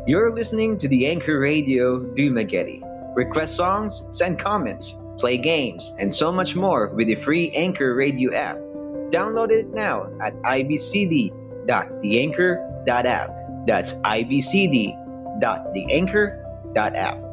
You're listening to the Anchor Radio Dumagetti. Request songs, send comments, play games, and so much more with the free Anchor Radio app. Download it now at ibcd.theanchor.app. That's ibcd.theanchor.app.